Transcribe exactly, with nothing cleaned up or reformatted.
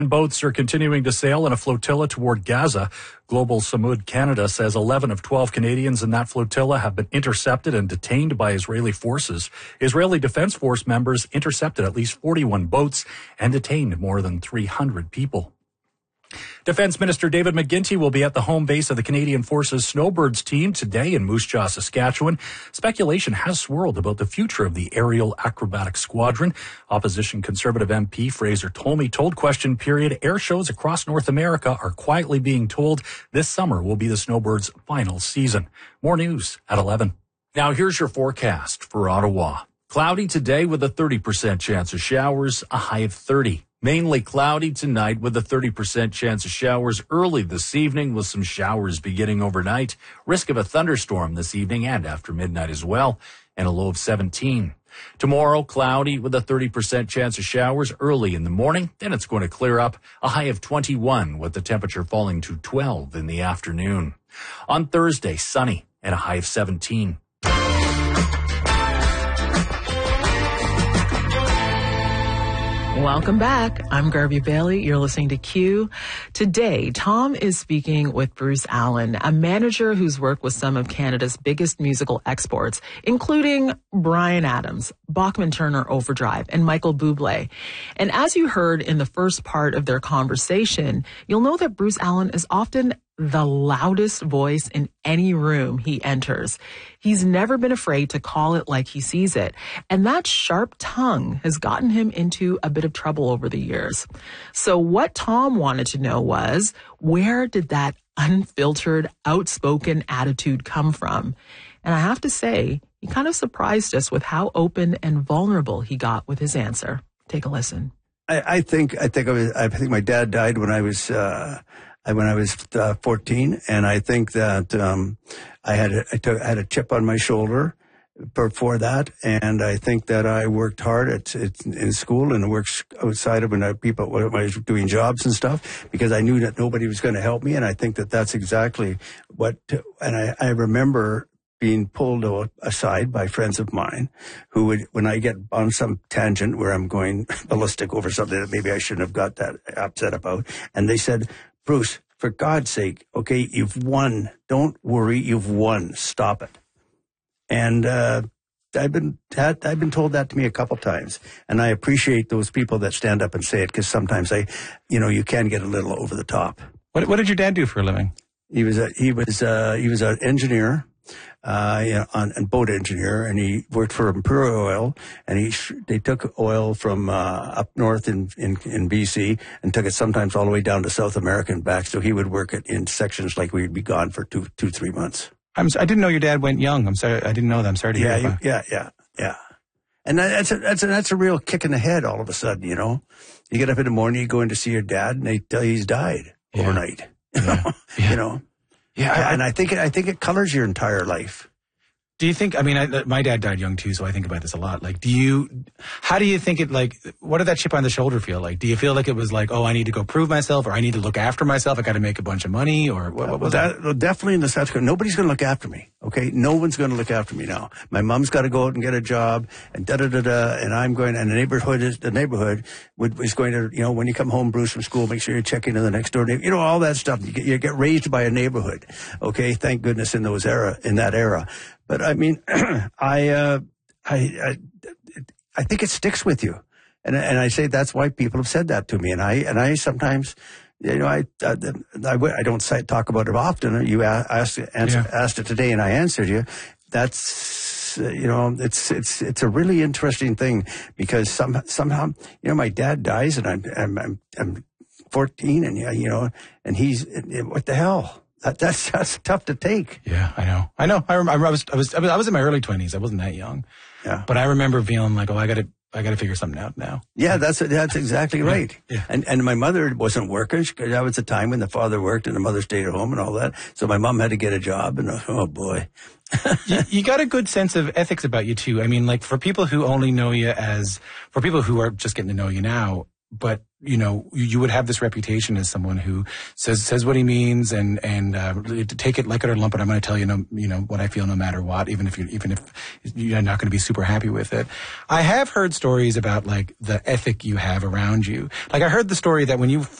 Boats are continuing to sail in a flotilla toward Gaza. Global Samud Canada says eleven of twelve Canadians in that flotilla have been intercepted and detained by Israeli forces. Israeli Defense Force members intercepted at least forty-one boats and detained more than three hundred people. Defense Minister David McGuinty will be at the home base of the Canadian Forces Snowbirds team today in Moose Jaw, Saskatchewan. Speculation has swirled about the future of the aerial acrobatic squadron. Opposition Conservative M P Fraser Tolmie told Question Period air shows across North America are quietly being told this summer will be the Snowbirds' final season. More news at eleven. Now here's your forecast for Ottawa. Cloudy today with a thirty percent chance of showers, a high of thirty. Mainly cloudy tonight with a thirty percent chance of showers early this evening with some showers beginning overnight. Risk of a thunderstorm this evening and after midnight as well, and a low of seventeen. Tomorrow, cloudy with a thirty percent chance of showers early in the morning. Then it's going to clear up, a high of twenty-one with the temperature falling to twelve in the afternoon. On Thursday, sunny and a high of seventeen. Welcome back. I'm Garvey Bailey. You're listening to Q. Today, Tom is speaking with Bruce Allen, a manager who's worked with some of Canada's biggest musical exports, including Bryan Adams, Bachman Turner Overdrive, and Michael Bublé. And as you heard in the first part of their conversation, you'll know that Bruce Allen is often the loudest voice in any room he enters. He's never been afraid to call it like he sees it. And that sharp tongue has gotten him into a bit of trouble over the years. So what Tom wanted to know was, where did that unfiltered, outspoken attitude come from? And I have to say, he kind of surprised us with how open and vulnerable he got with his answer. Take a listen. I, I think I think I, was, I think my dad died when I was uh, when I was uh, fourteen, and I think that um, I had a, I took I had a chip on my shoulder before that, and I think that I worked hard at, at in school and worked outside of when I, people when I was doing jobs and stuff, because I knew that nobody was going to help me, and I think that that's exactly what. And I, I remember being pulled aside by friends of mine who would, when I get on some tangent where I'm going ballistic over something that maybe I shouldn't have got that upset about, and they said, Bruce, for God's sake, okay, you've won. Don't worry, you've won. Stop it. And uh I've been had, I've been told that to me a couple times, and I appreciate those people that stand up and say it, because sometimes I, you know, you can get a little over the top. What What did your dad do for a living? He was a he was uh he was an engineer. Uh, yeah, on, and boat engineer, and he worked for Imperial Oil, and he, sh- they took oil from, uh, up north in, in, in B C and took it sometimes all the way down to South America and back. So he would work it in sections like we'd be gone for two, two, three months. I'm, I didn't know your dad went young. I'm sorry. I didn't know that. I'm sorry to yeah, hear you, that. Yeah, yeah, yeah. And that, that's a, that's a, that's a real kick in the head all of a sudden, you know. You get up in the morning, you go in to see your dad, and they tell you he's died yeah. overnight. You yeah. know, yeah. you know. Yeah, I, and I think it, I think it colors your entire life. Do you think, I mean, I, my dad died young too, so I think about this a lot. Like, do you, how do you think it, like, what did that chip on the shoulder feel like? Do you feel like it was like, oh, I need to go prove myself, or I need to look after myself, I got to make a bunch of money, or what, what was that? that? Well, definitely in the South Dakota, nobody's going to look after me, okay? No one's going to look after me now. My mom's got to go out and get a job, and da-da-da-da, and I'm going, and the neighborhood is, the neighborhood would, is going to, you know, when you come home, Bruce, from school, make sure you check into the next door neighbor, you know, all that stuff. You get, you get raised by a neighborhood, okay? Thank goodness in those era, in that era. But I mean, I, uh, I, I, I think it sticks with you, and and I say that's why people have said that to me, and I and I sometimes, you know, I I, I, I don't say, talk about it often. You asked answer, yeah. asked it today, and I answered you. That's you know, it's it's it's a really interesting thing, because some somehow, you know, my dad dies, and I'm I'm I'm, I'm fourteen, and you know, and he's what the hell. That, that's that's tough to take. Yeah, I know. I know. I, remember, I was I was I was in my early twenties. I wasn't that young. Yeah. But I remember feeling like, oh, I got to I got to figure something out now. Yeah, that's that's exactly right. Yeah. yeah. And and my mother wasn't working. She, that was the time when the father worked and the mother stayed at home and all that. So my mom had to get a job. And oh boy. you, you got a good sense of ethics about you too. I mean, like for people who only know you as for people who are just getting to know you now. but you know, you would have this reputation as someone who says says what he means and and uh, take it like it or lump it. I'm going to tell you, no, you know, what I feel no matter what, even if you even if you're not going to be super happy with it. I have heard stories about like the ethic you have around you. Like I heard the story that when you